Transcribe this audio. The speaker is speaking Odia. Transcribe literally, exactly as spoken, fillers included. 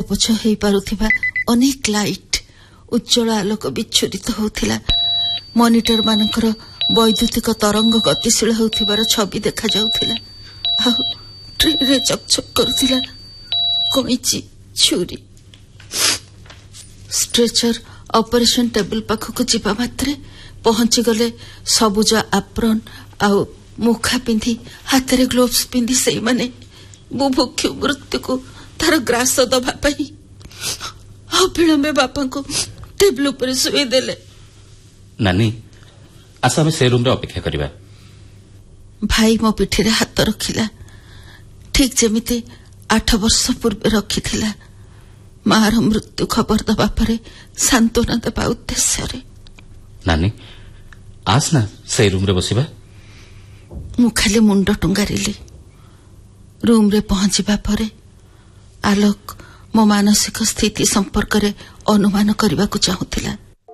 ଆଗପଛ ହେଇପାରୁଥିବା ଅନେକ ଲାଇଟ୍ ଉଜ୍ଜଳ ଆଲୋକ ବିଚ୍ଛୁରିତ ହେଉଥିଲା। ମନିଟର ମାନଙ୍କର ବୈଦ୍ୟୁତିକ ତରଙ୍ଗ ଗତିଶୀଳ ହେଉଥିବାର ଛବି ଦେଖାଯାଉଥିଲା। ଆଉ ଟ୍ରେନରେ ଚକଚକ କରୁଥିଲା କଇଁଚି, ଛୁରୀ। ଷ୍ଟ୍ରେଚର ଅପରେସନ ଟେବୁଲ ପାଖକୁ ଯିବା ମାତ୍ରେ ପହଞ୍ଚିଗଲେ ସବୁଜ ଆପ୍ରନ ଆଉ ମୁଖା ପିନ୍ଧି ହାତରେ ଗ୍ଲୋଭ୍ସ ପିନ୍ଧି ସେଇମାନେ ବୁଭୁକ୍ଷୁ ମୃତ୍ୟୁକୁ ତାର ଗ୍ରାସ ଦବା ପାଇଁ ଅବିଳମ୍ବେ ବାପାଙ୍କୁ ଟେବୁଲ ଉପରେ ଶୋଇଦେଲେ। ନାନୀ, ଆସ ଆମେ ସେ ରୁମରେ ଅପେକ୍ଷା କରିବା। ଭାଇ ମୋ ପିଠିରେ ହାତ ରଖିଲା, ଠିକ୍ ଯେମିତି ଆଠ ବର୍ଷ ପୂର୍ବେ ରଖିଥିଲା, ମାର ମୃତ୍ୟୁ ଖବର ଦେବା ପରେ ସାନ୍ତ୍ୱନା ଦେବା ଉଦ୍ଦେଶ୍ୟରେ। ନାନୀ, ଆସ ନା ସେଇ ରୁମରେ ବସିବା। ମୁଁ ଖାଲି ମୁଣ୍ଡ ଟୁଙ୍ଗାରିଲି। ରୁମରେ ପହଞ୍ଚିବା ପରେ ଆଲୋକ ମୋ ମାନସିକ ସ୍ଥିତି ସମ୍ପର୍କରେ ଅନୁମାନ କରିବାକୁ ଚାହୁଁଥିଲା।